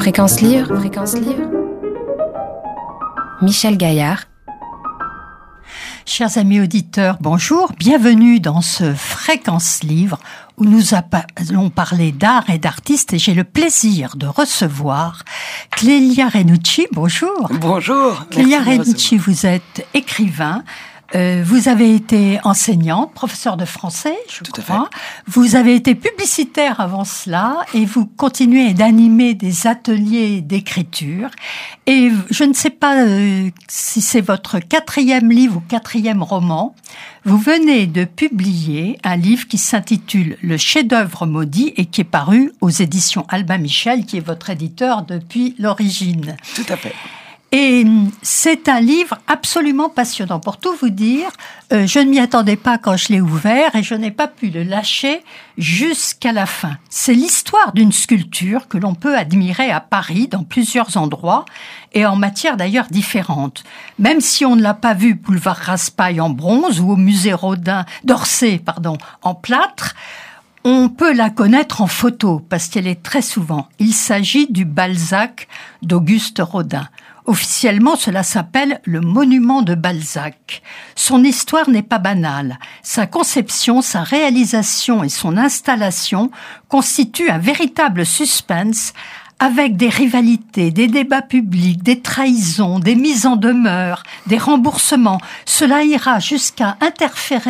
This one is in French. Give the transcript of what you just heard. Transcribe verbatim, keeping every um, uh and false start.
Fréquence Livre, Fréquence Livre. Michel Gaillard. Chers amis auditeurs, bonjour, bienvenue dans ce Fréquence Livre où nous allons parler d'art et d'artistes et j'ai le plaisir de recevoir Clélia Renucci, bonjour. Bonjour. Clélia Renucci, vous êtes écrivain. Euh, vous avez été enseignante, professeur de français, je Tout crois. à fait. Vous avez été publicitaire avant cela et vous continuez d'animer des ateliers d'écriture. Et je ne sais pas euh, si c'est votre quatrième livre ou quatrième roman. Vous venez de publier un livre qui s'intitule « Le chef-d'œuvre maudit » et qui est paru aux éditions Albin Michel, qui est votre éditeur depuis l'origine. Tout à fait. Et c'est un livre absolument passionnant. Pour tout vous dire, euh, je ne m'y attendais pas quand je l'ai ouvert et je n'ai pas pu le lâcher jusqu'à la fin. C'est l'histoire d'une sculpture que l'on peut admirer à Paris, dans plusieurs endroits, et en matière d'ailleurs différentes. Même si on ne l'a pas vue boulevard Raspail en bronze ou au musée Rodin, d'Orsay, pardon, en plâtre, on peut la connaître en photo, parce qu'elle est très souvent. Il s'agit du Balzac d'Auguste Rodin. Officiellement, cela s'appelle le monument de Balzac. Son histoire n'est pas banale. Sa conception, sa réalisation et son installation constituent un véritable suspense avec des rivalités, des débats publics, des trahisons, des mises en demeure, des remboursements. Cela ira jusqu'à interférer